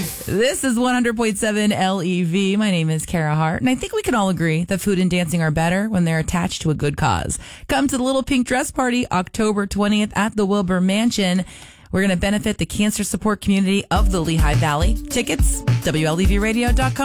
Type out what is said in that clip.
This is 100.7 LEV. My name is Kara Hart, and I think we can all agree that food and dancing are better when they're attached to a good cause. Come to the Little Pink Dress Party October 20th at the Wilbur Mansion. We're going to benefit the cancer support community of the Lehigh Valley. Tickets, WLEVradio.com.